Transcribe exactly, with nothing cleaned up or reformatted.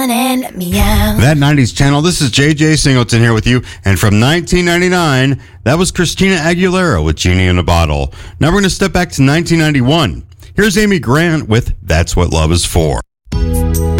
And let me out. That nineties channel, this is J J Singleton here with you. And from nineteen ninety-nine, that was Christina Aguilera with Genie in a Bottle. Now we're going to step back to nineteen ninety-one. Here's Amy Grant with That's What Love Is For.